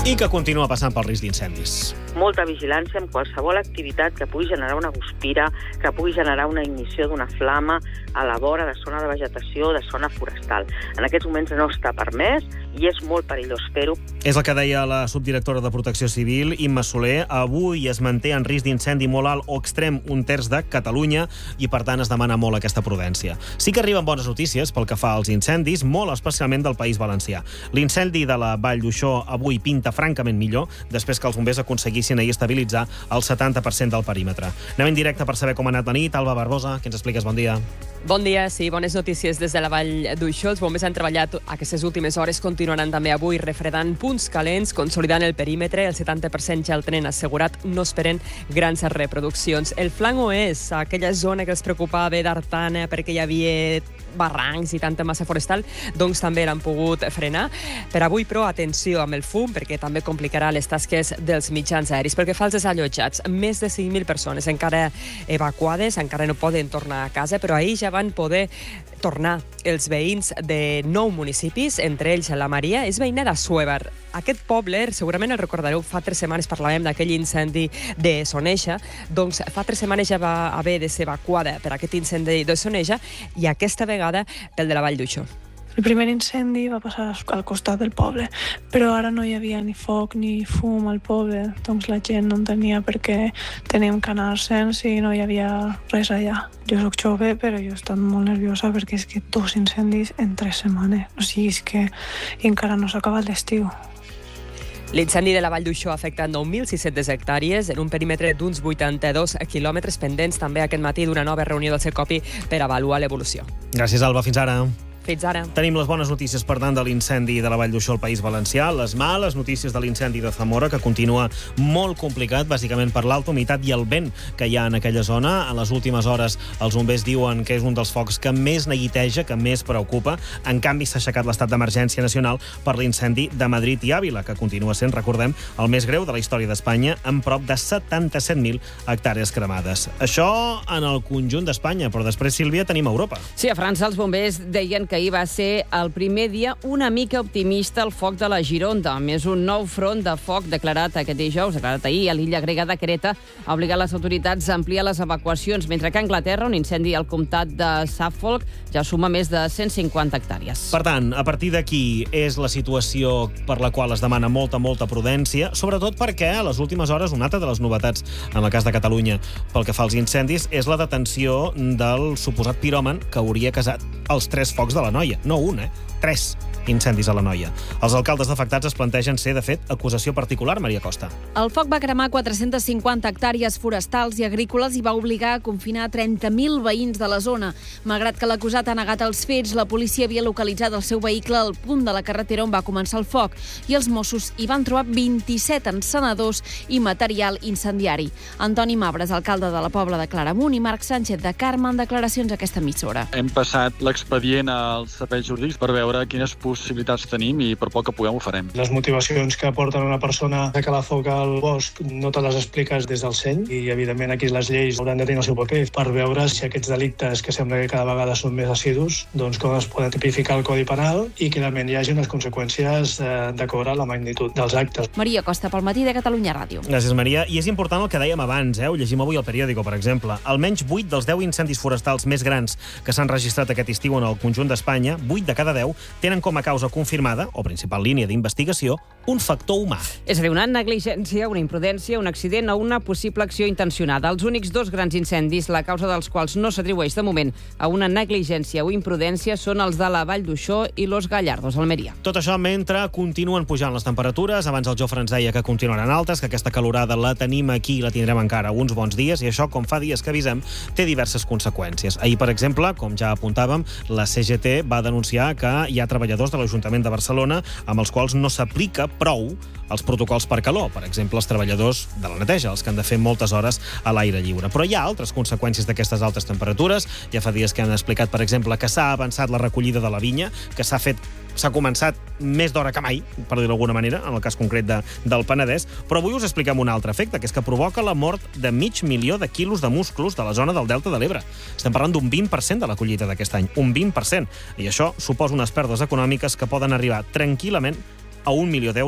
I que continua passant pel risc d'incendis. Molta vigilància amb qualsevol activitat que pugui generar una guspira, que pugui generar una ignició d'una flama a la vora de zona de vegetació, de zona forestal. En aquests moments no està permès i és molt perillós fer-ho. És el que deia la subdirectora de Protecció Civil, Imma Soler. Avui es manté en risc d'incendi molt alt o extrem un terç de Catalunya i, per tant, es demana molt aquesta prudència. Sí que arriben bones notícies pel que fa als incendis, molt especialment del País Valencià. L'incendi de la Vall d'Uixó avui pinta francament millor, després que els bombers aconseguissin ahir estabilitzar el 70% del perímetre. Anem en directe per saber com ha anat la nit. Alba Barbosa, què ens expliques? Bon dia. Bon dia, sí, bones notícies des de la Vall d'Uixó. Els bombers han treballat aquestes últimes hores, continuaran també avui refredant punts calents, consolidant el perímetre, el 70% ja el tenen assegurat, no esperen grans reproduccions. El flanc oest, aquella zona que els preocupava d'Artana perquè hi havia barrancs i tanta massa forestal, doncs també l'han pogut frenar. Per avui, però, atenció amb el fum, perquè també complicarà les tasques dels mitjans aeris. Pel que fa als desallotjats, més de 5.000 persones encara evacuades, encara no poden tornar a casa, però ahir ja van poder tornar els veïns de 9 municipis, entre ells la Maria, és veïna d'Assuévar. Aquest poble, segurament el recordareu, fa 3 setmanes parlàvem d'aquell incendi de Soneja, doncs fa 3 setmanes ja va haver de ser evacuada per aquest incendi de Soneja i aquesta vegada pel de la Vall d'Uixó. El primer incendi va passar al costat del poble, però ara no hi havia ni foc ni fum al poble, doncs la gent no entenia per què teníem que anar-se'n si no hi havia res allà. Jo soc jove, però jo he estat molt nerviosa perquè és que 2 incendis en 3 setmanes, o sigui, és que encara no s'ha acabat l'estiu. L'incendi de la Vall d'Uixó ha afectat 9.600 hectàrees en un perímetre d'uns 82 quilòmetres, pendents també aquest matí d'una nova reunió del Secopi per avaluar l'evolució. Gràcies, Alba. Fins ara. Fins ara. Tenim les bones notícies, per tant, de l'incendi de la Vall d'Uixó al País Valencià, les males notícies de l'incendi de Zamora, que continua molt complicat, bàsicament per l'alta humitat i el vent que hi ha en aquella zona. En les últimes hores, els bombers diuen que és un dels focs que més neguiteja, que més preocupa. En canvi, s'ha aixecat l'estat d'emergència nacional per l'incendi de Madrid i Àvila, que continua sent, recordem, el més greu de la història d'Espanya, amb prop de 77.000 hectàrees cremades. Això en el conjunt d'Espanya, però després, Sílvia, tenim Europa. Sí, a França els bombers deien que ahir va ser el primer dia una mica optimista el foc de la Gironda. Més un nou front de foc declarat aquest dijous, declarat ahir a l'illa grega de Creta, ha obligat les autoritats a ampliar les evacuacions, mentre que a Anglaterra un incendi al comtat de Suffolk ja suma més de 150 hectàrees. Per tant, a partir d'aquí és la situació per la qual es demana molta prudència, sobretot perquè a les últimes hores una altra de les novetats en el cas de Catalunya pel que fa als incendis és la detenció del suposat piròman que hauria casat els 3 focs de la Noia. No un, 3 incendis a la Noia. Els alcaldes afectats es plantegen ser, de fet, acusació particular, Maria Costa. El foc va cremar 450 hectàrees forestals i agrícoles i va obligar a confinar 30.000 veïns de la zona. Malgrat que l'acusat ha negat els fets, la policia havia localitzat el seu vehicle al punt de la carretera on va començar el foc i els Mossos hi van trobar 27 encenedors i material incendiari. Antoni Mabres, alcalde de la Pobla de Claramunt, i Marc Sánchez de Carme en declaracions a aquesta emissora. Hem passat l'expedient als serveis jurídics per veure quines possibilitats tenim i per poc que puguem ho farem. Les motivacions que porten una persona a calar foc al bosc no te les expliques des del seny i, evidentment, aquí les lleis hauran de tenir el seu paper per veure si aquests delictes, que sembla que cada vegada són més assidus, doncs com es poden tipificar el Codi Penal i que realment hi hagi unes conseqüències d'acord a la magnitud dels actes. Maria Costa, pel Matí de Catalunya Ràdio. Gràcies, Maria. I és important el que dèiem abans, ho llegim avui al periòdico, per exemple. Almenys 8 dels 10 incendis forestals més grans que s'han registrat aquest estiu en el conjunt d'Espanya, 8 de cada 10, tenen com a causa confirmada, o principal línia d'investigació, un factor humà. És a dir, una negligència, una imprudència, un accident o una possible acció intencionada. Els únics 2 grans incendis, la causa dels quals no s'atribueix de moment a una negligència o imprudència, són els de la Vall d'Uixó i Los Gallardos, Almeria. Tot això mentre continuen pujant les temperatures. Abans el Jofre ens deia que continuaran altes, que aquesta calorada la tenim aquí i la tindrem encara uns bons dies, i això, com fa dies que avisem, té diverses conseqüències. Ahir, per exemple, com ja apuntàvem, la CGT va denunciar que hi ha treballadors de l'Ajuntament de Barcelona amb els quals no s'aplica prou els protocols per calor, per exemple, els treballadors de la neteja, els que han de fer moltes hores a l'aire lliure. Però hi ha altres conseqüències d'aquestes altes temperatures. Ja fa dies que han explicat, per exemple, que s'ha avançat la recollida de la vinya, que s'ha començat més d'hora que mai, per dir-ho d'alguna manera, en el cas concret del Penedès, però avui us expliquem un altre efecte, que és que provoca la mort de 500.000 de quilos de musclos de la zona del Delta de l'Ebre. Estem parlant d'un 20% de la collita d'aquest any, un 20%, i això suposa unes pèrdues econòmiques que poden arribar tranquil·lament a 1 milió d'euros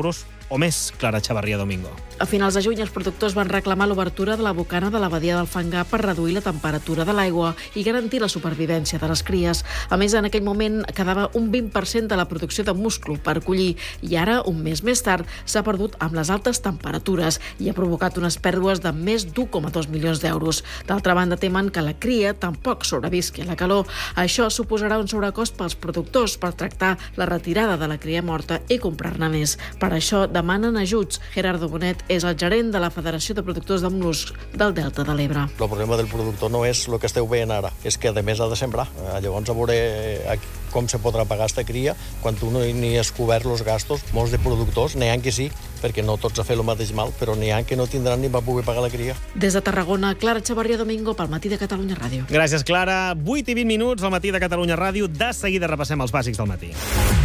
o més, Clara Chavarria Domingo. A finals de juny, els productors van reclamar l'obertura de la bocana de la badia del Fangar per reduir la temperatura de l'aigua i garantir la supervivència de les cries. A més, en aquell moment quedava un 20% de la producció de musclo per collir i ara, un mes més tard, s'ha perdut amb les altes temperatures i ha provocat unes pèrdues de més d'1,2 milions d'euros. D'altra banda, temen que la cria tampoc sobrevisqui a la calor. Això suposarà un sobrecost pels productors per tractar la retirada de la cria morta i comprar-ne més. Per això demanen ajuts. Gerardo Bonet és el gerent de la Federació de Productors de Mol·luscs del Delta de l'Ebre. El problema del productor no és el que esteu veient ara, és que a més ha de sembrar. Llavors a veure com se podrà pagar aquesta cria quan tu no hi has cobert els gastos. Molts de productors, n'hi ha que sí, perquè no tots a fer el mateix mal, però n'hi ha que no tindran ni va poder pagar la cria. Des de Tarragona, Clara Chavarria Domingo pel Matí de Catalunya Ràdio. Gràcies, Clara. 8 i 20 minuts al Matí de Catalunya Ràdio. De seguida repassem els bàsics del matí.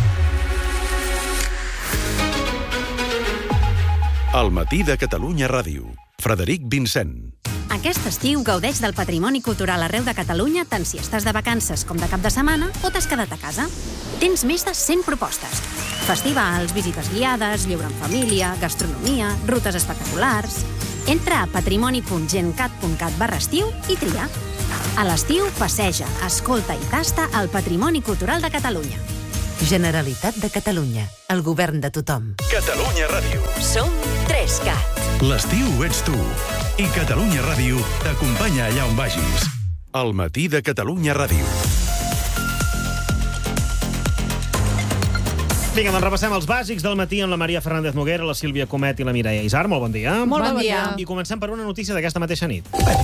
El Matí de Catalunya Ràdio. Frederic Vincent. Aquest estiu gaudeix del patrimoni cultural arreu de Catalunya, tant si estàs de vacances com de cap de setmana o t'has quedat a casa. Tens més de 100 propostes. Festivals, visites guiades, lleure en família, gastronomia, rutes espectaculars. Entra a patrimoni.gencat.cat/estiu i tria. A l'estiu, passeja, escolta i tasta el patrimoni cultural de Catalunya. Generalitat de Catalunya, el govern de tothom. Catalunya Ràdio. Som 3CAT. L'estiu ets tu. I Catalunya Ràdio t'acompanya allà on vagis. El Matí de Catalunya Ràdio. Vinga, doncs repassem els bàsics del matí amb la Maria Fernández Noguera, la Sílvia Comet i la Mireia Isar. Molt bon dia. Molt bon dia. I comencem per una notícia d'aquesta mateixa nit.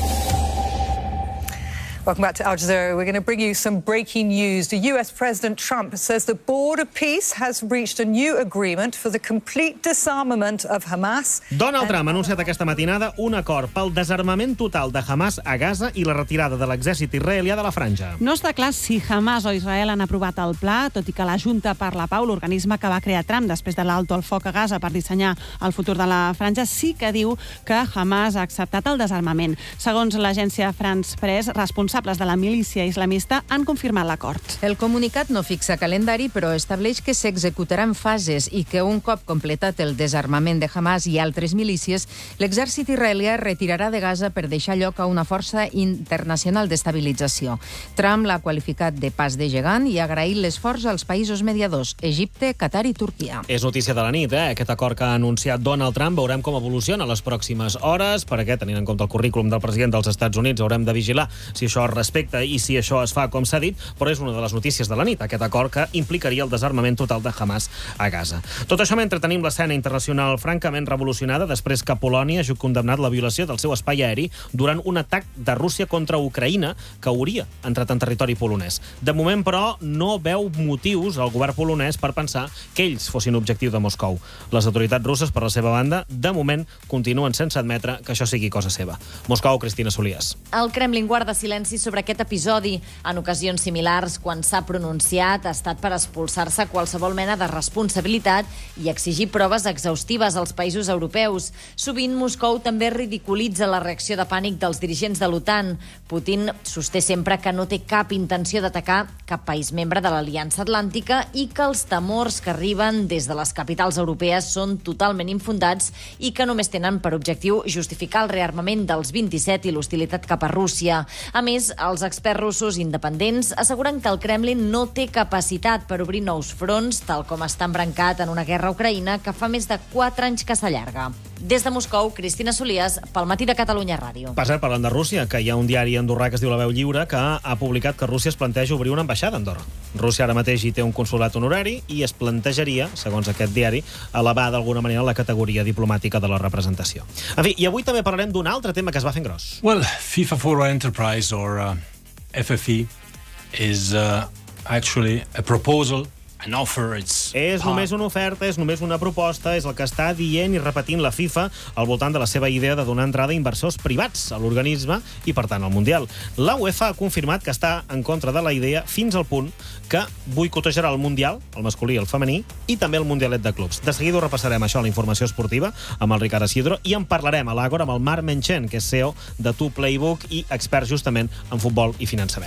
Welcome back to Al Jazeera. We're going to bring you some breaking news. The US President Trump says the Board of Peace has reached a new agreement for the complete disarmament of Hamas. Donald Trump ha anunciat aquesta matinada un acord pel desarmament total de Hamas a Gaza i la retirada de l'exèrcit israelià de la franja. No està clar si Hamas o Israel han aprovat el pla, tot i que la Junta per la Pau, l'organisme que va crear Trump després de l'alto al foc a Gaza per dissenyar el futur de la franja, sí que diu que Hamas ha acceptat el desarmament. Segons l'agència France Press, responsables de la milícia islamista han confirmat l'acord. El comunicat no fixa calendari, però estableix que s'executarà en fases i que un cop completat el desarmament de Hamas i altres milícies, l'exèrcit israelià retirarà de Gaza per deixar lloc a una força internacional d'estabilització. Trump l'ha qualificat de pas de gegant i ha agraït l'esforç als països mediadors, Egipte, Qatar i Turquia. És notícia de la nit, aquest acord que ha anunciat Donald Trump. Veurem com evoluciona les pròximes hores, perquè, tenint en compte el currículum del president dels Estats Units, haurem de vigilar si això es respecta i si això es fa com s'ha dit, però és una de les notícies de la nit, aquest acord que implicaria el desarmament total de Hamas a Gaza. Tot això mentre tenim l'escena internacional francament revolucionada després que Polònia hagi condemnat la violació del seu espai aeri durant un atac de Rússia contra Ucraïna que hauria entrat en territori polonès. De moment, però, no veu motius al govern polonès per pensar que ells fossin objectiu de Moscou. Les autoritats russes, per la seva banda, de moment continuen sense admetre que això sigui cosa seva. Moscou, Cristina Solias. El Kremlin guarda silenci sobre aquest episodi. En ocasions similars, quan s'ha pronunciat, ha estat per expulsar-se qualsevol mena de responsabilitat i exigir proves exhaustives als països europeus. Sovint, Moscou també ridiculitza la reacció de pànic dels dirigents de l'OTAN. Putin sosté sempre que no té cap intenció d'atacar cap país membre de l'Aliança Atlàntica i que els temors que arriben des de les capitals europees són totalment infundats i que només tenen per objectiu justificar el rearmament dels 27 i l'hostilitat cap a Rússia. A més, els experts russos independents asseguren que el Kremlin no té capacitat per obrir nous fronts, tal com està embrancat en una guerra a Ucraïna que fa més de 4 anys que s'allarga. Des de Moscou, Cristina Solias, pel Matí de Catalunya Ràdio. Per cert, parlant de Rússia, que hi ha un diari andorrà que es diu La Veu Lliure que ha publicat que Rússia es planteja obrir una ambaixada a Andorra. Rússia ara mateix hi té un consolat honorari i es plantejaria, segons aquest diari, elevar d'alguna manera la categoria diplomàtica de la representació. En fi, i avui també parlarem d'un altre tema que es va fent gros. Well, FIFA Forward Enterprise, or FFE, is actually a proposal. És només una oferta, és només una proposta, és el que està dient i repetint la FIFA al voltant de la seva idea de donar entrada a inversors privats a l'organisme i, per tant, al Mundial. La UEFA ha confirmat que està en contra de la idea fins al punt que boicotejarà el Mundial, el masculí i el femení, i també el Mundialet de clubs. De seguida ho repassarem, això, a la informació esportiva, amb el Ricard Isidro, i en parlarem a l'Àgora amb el Marc Menchen, que és CEO de 2Playbook i expert justament en futbol i finançament.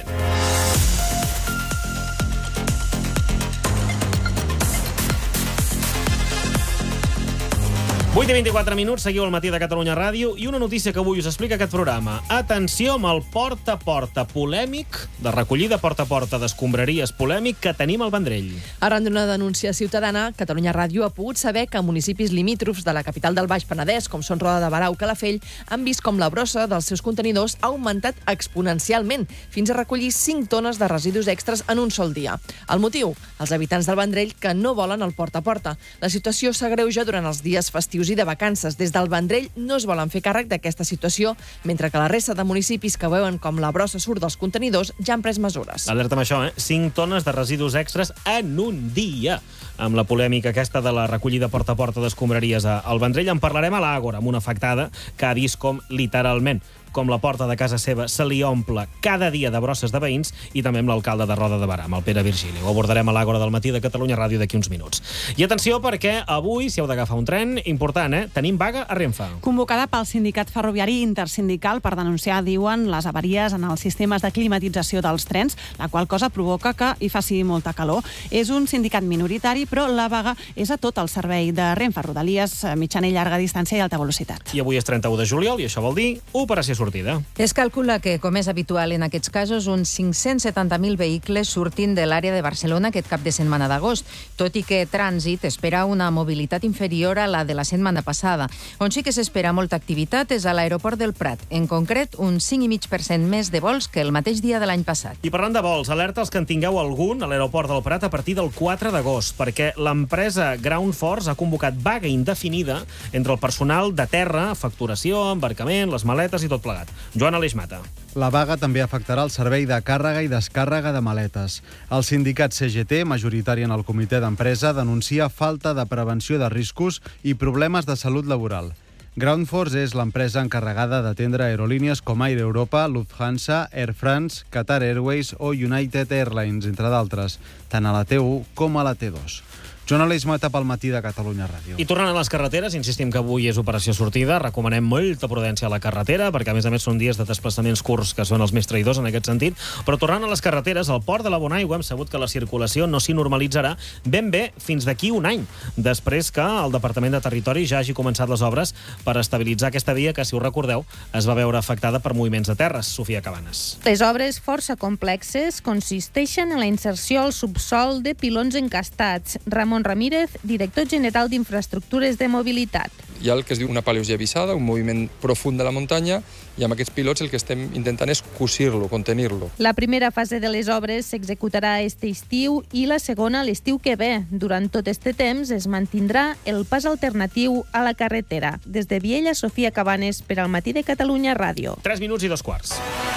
8:24, seguiu al Matí de Catalunya Ràdio i una notícia que avui us explica aquest programa. Atenció amb el porta a porta polèmic, de recollida porta a porta d'escombraries polèmic que tenim al Vendrell. Arran d'una denúncia ciutadana, Catalunya Ràdio ha pogut saber que municipis limítrofs de la capital del Baix Penedès, com són Roda de Berà o Calafell, han vist com la brossa dels seus contenidors ha augmentat exponencialment, fins a recollir 5 tones de residus extres en un sol dia. El motiu? Els habitants del Vendrell que no volen el porta a porta. La situació s'agreuja durant els dies festius i de vacances. Des del Vendrell no es volen fer càrrec d'aquesta situació, mentre que la resta de municipis que veuen com la brossa surt dels contenidors ja han pres mesures. Alerta amb això, 5 tones de residus extres en un dia. Amb la polèmica aquesta de la recollida porta a porta d'escombraries al Vendrell en parlarem a l'Àgora, amb una afectada que ha vist com, literalment, com la porta de casa seva se li omple cada dia de brosses de veïns, i també amb l'alcalde de Roda de Berà, amb el Pere Virgili. Ho abordarem a l'Àgora del Matí de Catalunya Ràdio d'aquí uns minuts. I atenció, perquè avui, si heu d'agafar un tren, important, tenim vaga a Renfe. Convocada pel Sindicat Ferroviari Intersindical per denunciar, diuen, les avaries en els sistemes de climatització dels trens, la qual cosa provoca que hi faci molta calor. És un sindicat minoritari, però la vaga és a tot el servei de Renfe, Rodalies, mitjana i llarga distància i alta velocitat. I avui és 31 de juliol i això vol dir operació sortida. Es calcula que, com és habitual en aquests casos, uns 570.000 vehicles surtin de l'àrea de Barcelona aquest cap de setmana d'agost, tot i que Trànsit espera una mobilitat inferior a la de la setmana passada. On sí que s'espera molta activitat és a l'aeroport del Prat, en concret un 5,5% més de vols que el mateix dia de l'any passat. I parlant de vols, alerta els que en tingueu algun a l'aeroport del Prat a partir del 4 d'agost, perquè l'empresa Ground Force ha convocat vaga indefinida entre el personal de terra, facturació, embarcament, les maletes i tot plegat. Joan Aleix Mata. La vaga també afectarà el servei de càrrega i descàrrega de maletes. El sindicat CGT, majoritari en el comitè d'empresa, denuncia falta de prevenció de riscos i problemes de salut laboral. Ground Force és l'empresa encarregada d'atendre aerolínies com Air Europa, Lufthansa, Air France, Qatar Airways o United Airlines, entre d'altres, tant a la T1 com a la T2. Joan Aleix Mata pel Matí de Catalunya Ràdio. I tornant a les carreteres, insistim que avui és operació sortida, recomanem molta prudència a la carretera, perquè a més són dies de desplaçaments curts que són els més traïdors en aquest sentit, però tornant a les carreteres, al port de la Bonaigua hem sabut que la circulació no s'hi normalitzarà ben bé fins d'aquí un any, després que el Departament de Territori ja hagi començat les obres per estabilitzar aquesta via que, si us recordeu, es va veure afectada per moviments de terres. Sofia Cabanes. Les obres força complexes consisteixen en la inserció al subsol de pilons encastats. Ramon Ramírez, director general d'Infraestructures de Mobilitat. Hi ha el que es diu una paleogevisada, un moviment profund de la muntanya, i amb aquests pilots el que estem intentant és cosir-lo, contenir-lo. La primera fase de les obres s'executarà este estiu i la segona l'estiu que ve. Durant tot este temps es mantindrà el pas alternatiu a la carretera. Des de Viella, Sofia Cabanes, per al Matí de Catalunya Ràdio. 3 minuts i 2/4.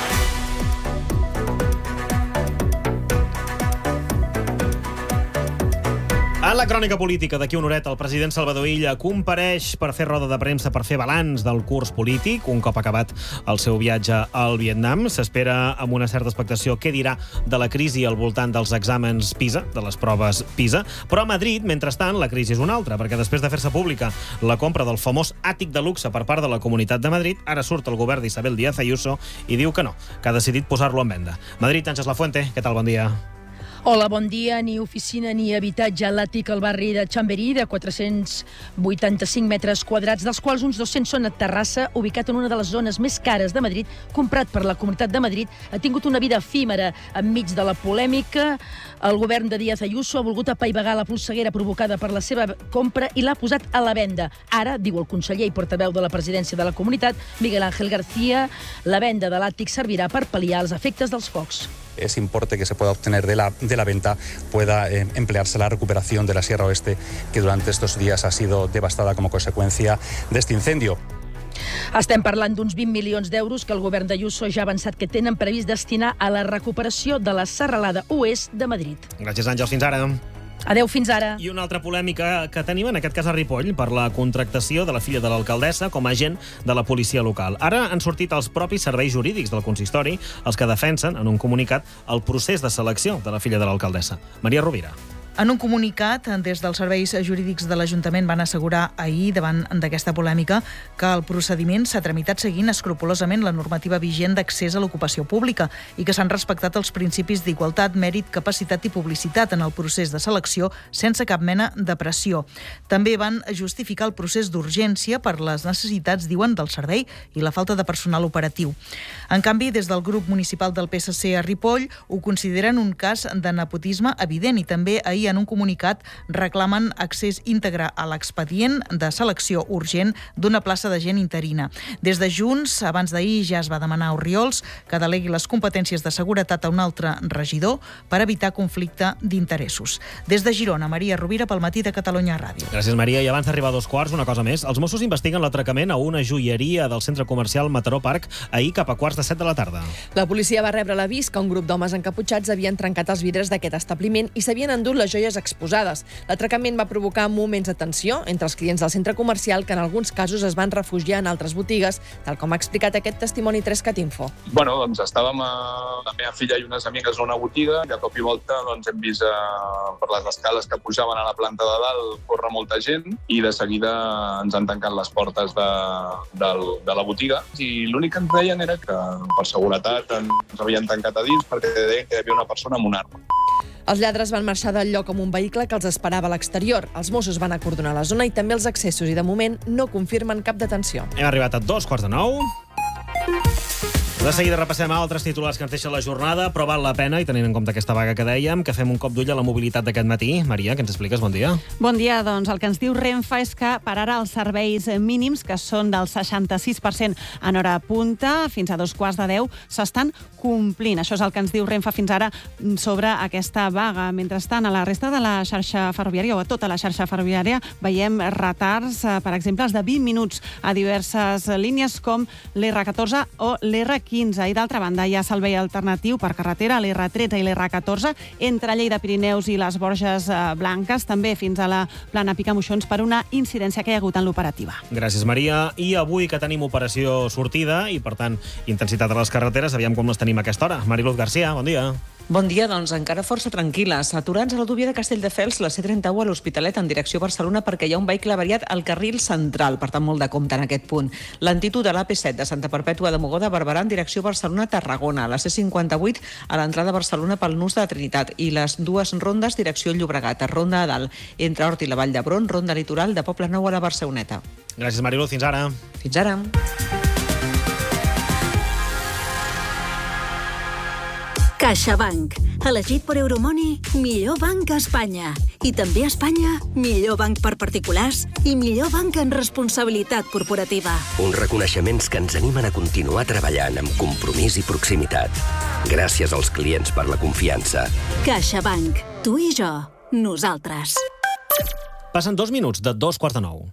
En la crònica política d'aquí una horeta, el president Salvador Illa compareix per fer roda de premsa per fer balanç del curs polític, un cop acabat el seu viatge al Vietnam. S'espera amb una certa expectació què dirà de la crisi al voltant dels exàmens PISA, de les proves PISA, però a Madrid, mentrestant, la crisi és una altra, perquè després de fer-se pública la compra del famós àtic de luxe per part de la Comunitat de Madrid, ara surt el govern d'Isabel Díaz Ayuso i diu que no, que ha decidit posar-lo en venda. Madrid, Àngels Lafuente, què tal? Bon dia. Hola, bon dia. Ni oficina ni habitatge a l'àtic al barri de Chamberí, de 485 metres quadrats, dels quals uns 200 són a Terrassa, ubicat en una de les zones més cares de Madrid, comprat per la Comunitat de Madrid, ha tingut una vida efímera. Enmig de la polèmica, el govern de Díaz Ayuso ha volgut apaivagar la polseguera provocada per la seva compra i l'ha posat a la venda. Ara, diu el conseller i portaveu de la presidència de la Comunitat, Miguel Ángel García, la venda de l'àtic servirà per pal·liar els efectes dels focs. Ese importe que se pueda obtener de la venta pueda emplearse en la recuperación de la Sierra Oeste, que durante estos días ha sido devastada como consecuencia de este incendio. Estem parlant d'uns 20 milions d'euros que el govern d'Ayuso ja ha avançat que tenen previst destinar a la recuperació de la serralada oest de Madrid. Gràcies, Àngels. Fins ara. Adeu, fins ara. I una altra polèmica que tenim, en aquest cas a Ripoll, per la contractació de la filla de l'alcaldessa com a agent de la policia local. Ara han sortit els propis serveis jurídics del consistori, els que defensen, en un comunicat, el procés de selecció de la filla de l'alcaldessa. Maria Rovira. En un comunicat, des dels serveis jurídics de l'Ajuntament van assegurar ahir, davant d'aquesta polèmica, que el procediment s'ha tramitat seguint escrupolosament la normativa vigent d'accés a l'ocupació pública i que s'han respectat els principis d'igualtat, mèrit, capacitat i publicitat en el procés de selecció sense cap mena de pressió. També van justificar el procés d'urgència per les necessitats, diuen, del servei i la falta de personal operatiu. En canvi, des del grup municipal del PSC a Ripoll ho consideren un cas de nepotisme evident i també ahir en un comunicat reclamen accés íntegre a l'expedient de selecció urgent d'una plaça d'agent interina. Des de Junts, abans d'ahir ja es va demanar a Orriols que delegui les competències de seguretat a un altre regidor per evitar conflicte d'interessos. Des de Girona, Maria Rovira pel Matí de Catalunya Ràdio. Gràcies, Maria. I abans d'arribar a 2:15, una cosa més. Els Mossos investiguen l'atracament a una joieria del centre comercial Mataró Park ahir cap a 6:45 de la tarda. La policia va rebre l'avís que un grup d'homes encaputxats havien trencat els vidres d'aquest establiment i s'havien endut les joies exposades. L'atracament va provocar moments de tensió entre els clients del centre comercial que en alguns casos es van refugiar en altres botigues, tal com ha explicat aquest testimoni 3CAT-Info. Bueno, doncs estàvem la meva filla i unes amigues a una botiga i de cop i volta doncs, hem vist per les escales que pujaven a la planta de dalt córrer molta gent i de seguida ens han tancat les portes de la botiga i l'únic que ens deien era que per seguretat ens havien tancat a dins perquè deien que hi havia una persona amb una arma. Els lladres van marxar del lloc amb un vehicle que els esperava a l'exterior. Els Mossos van acordonar la zona i també els accessos i, de moment, no confirmen cap detenció. Hem arribat a 8:45. De seguida repassem altres titulars que ens deixa la jornada, però val la pena, i tenint en compte aquesta vaga que dèiem, que fem un cop d'ull a la mobilitat d'aquest matí. Maria, què ens expliques? Bon dia. Bon dia. Doncs el que ens diu Renfe és que per ara els serveis mínims, que són del 66% en hora punta, fins a 9:15, s'estan complint. Això és el que ens diu Renfe fins ara sobre aquesta vaga. Mentrestant, a la resta de la xarxa ferroviària, o a tota la xarxa ferroviària, veiem retards, per exemple, de 20 minuts a diverses línies com l'R14 o l'R15. I d'altra banda, hi ha servei alternatiu per carretera, l'R13 i l'R14, entre Lleida, Pirineus i les Borges Blanques, també fins a la plana Picamoixons per una incidència que hi ha hagut en l'operativa. Gràcies, Maria. I avui que tenim operació sortida i, per tant, intensitat a les carreteres, aviam com les tenim a aquesta hora. Mariluz García, bon dia. Bon dia, doncs encara força tranquil·les. Aturats a l'autovia de Castelldefels, la C31 a l'Hospitalet en direcció a Barcelona perquè hi ha un vehicle avariat al carril central, per tant molt de compte en aquest punt. Lentitud a l'AP7 de Santa Perpètua de Mogoda a Barberà en direcció Barcelona-Tarragona, la C58 a l'entrada a Barcelona pel nus de la Trinitat i les dues rondes direcció Llobregat, a Ronda a Dalt, entre Hort i la Vall d'Hebron, ronda litoral de Poblenou a la Barceloneta. Gràcies, Mariluz. Fins ara. Fins ara. CaixaBank. Elegit per Euromoney, millor banc a Espanya. I també a Espanya, millor banc per particulars i millor banc en responsabilitat corporativa. Uns reconeixements que ens animen a continuar treballant amb compromís i proximitat. Gràcies als clients per la confiança. CaixaBank. Tu i jo. Nosaltres. Passen 2 minuts de 8:45.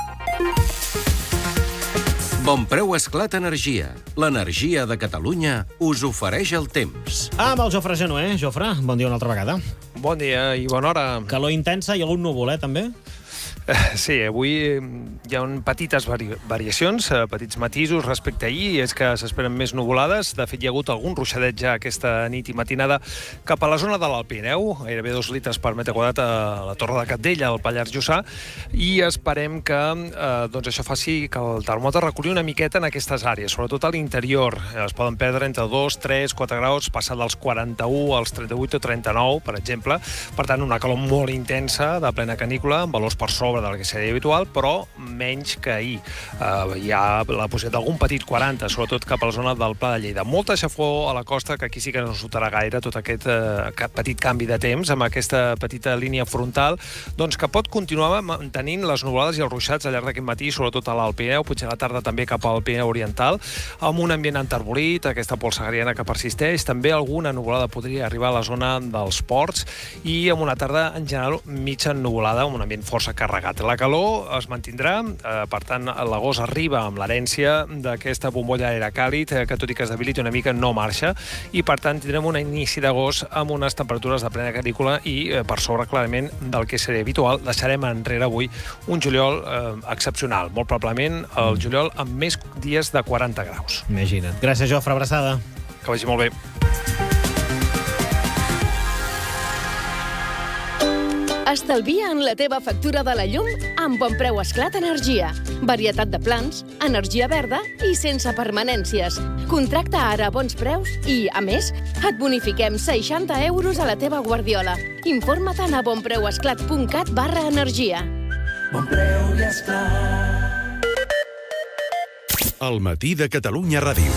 Bonpreu Esclat Energia. L'energia de Catalunya us ofereix el temps. Amb el Jofre Genuer. Jofre, bon dia una altra vegada. Bon dia i bona hora. Calor intensa i algun núvol, també? Sí, avui hi ha petites variacions, petits matisos respecte a ahir, i és que s'esperen més nuvolades. De fet, hi ha hagut algun ruixadet ja aquesta nit i matinada cap a la zona de l'Alt Pirineu, gairebé 2 litres per metre quadrat a la Torre de Cabdella, al Pallars Jussà, i esperem que doncs això faci que el termòmetre reculli una miqueta en aquestes àrees, sobretot a l'interior. Es poden perdre entre 2, 3, 4 graus, passar dels 41 als 38 o 39, per exemple. Per tant, una calor molt intensa, de plena canícula, amb valors per sobre del que seria habitual, però menys que ahir. Hi ha la possibilitat d'algun petit 40, sobretot cap a la zona del Pla de Lleida. Molta xafó a la costa, que aquí sí que no notarà gaire tot aquest petit canvi de temps, amb aquesta petita línia frontal, doncs que pot continuar mantenint les nuvolades i els ruixats al llarg d'aquest matí, sobretot a l'Alt Pirineu, potser a la tarda també cap al Pirineu Oriental, amb un ambient enterbolit, aquesta pols sahariana que persisteix, també alguna nuvolada podria arribar a la zona dels ports, i amb una tarda en general mitja nuvolada, amb un ambient força carregat. La calor es mantindrà, per tant, l'agost arriba amb l'herència d'aquesta bombolla d'aire càlid, que tot i que es debiliti una mica no marxa, i per tant tindrem un inici d'agost amb unes temperatures de plena canícula i per sobre clarament del que seria habitual. Deixarem enrere avui un juliol excepcional, molt probablement el juliol amb més dies de 40 graus. Imagina't. Gràcies, Jofre, abraçada. Que vagi molt bé. Estalvia en la teva factura de la llum amb Bon Preu Esclat Energia. Varietat de plans, energia verda i sense permanències. Contracta ara a bons preus i, a més, et bonifiquem 60 euros a la teva guardiola. Informa-te'n a bonpreuesclat.cat/energia. Bon preu i esclat. El matí de Catalunya Ràdio.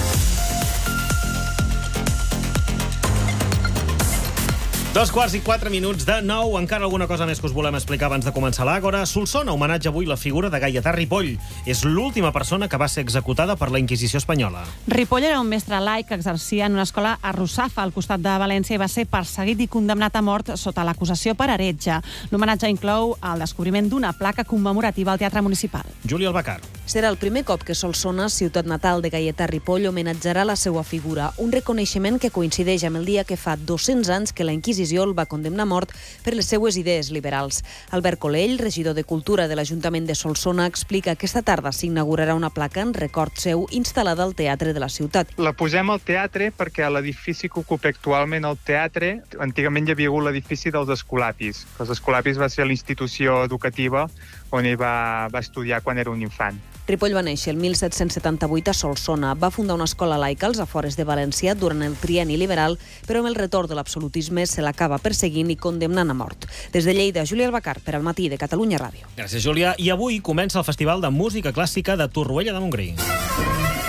2:04 de 9. Encara alguna cosa més que us volem explicar abans de començar l'Àgora. Solsona homenatge avui la figura de Gaietà Ripoll. És l'última persona que va ser executada per la Inquisició espanyola. Ripoll era un mestre laic que exercia en una escola a Russafa, al costat de València, i va ser perseguit i condemnat a mort sota l'acusació per heretge. L'homenatge inclou el descobriment d'una placa commemorativa al Teatre Municipal. Júlia Albacar. Serà el primer cop que Solsona, ciutat natal de Gaietà Ripoll, homenatjarà la seva figura. Un reconeixement que coincideix amb el dia que fa 200 anys que la Inquisició el va condemnar a mort per les seues idees liberals. Albert Colell, regidor de Cultura de l'Ajuntament de Solsona, explica que aquesta tarda s'inaugurarà una placa en record seu instal·lada al teatre de la ciutat. La posem al teatre perquè a l'edifici que ocupa actualment el teatre, antigament hi havia hagut l'edifici dels Escolapis. Els Escolapis va ser la institució educativa on ell va estudiar quan era un infant. Ripoll va néixer el 1778 a Solsona. Va fundar una escola laica als afores de València durant el trienni liberal, però amb el retorn de l'absolutisme se l'acaba perseguint i condemnant a mort. Des de Lleida, Júlia Albacar, per al matí de Catalunya Ràdio. Gràcies, Júlia. I avui comença el Festival de Música Clàssica de Torroella de Montgrí.